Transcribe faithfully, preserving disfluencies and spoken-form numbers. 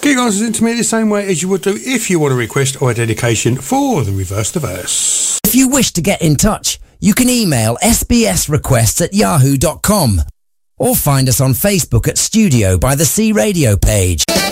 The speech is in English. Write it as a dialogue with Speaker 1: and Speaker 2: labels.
Speaker 1: Get your answers into me the same way as you would do if you want a request or a dedication for the Reverse the Verse.
Speaker 2: If you wish to get in touch, you can email sbsrequests at yahoo dot com or find us on Facebook at Studio by the Sea Radio page.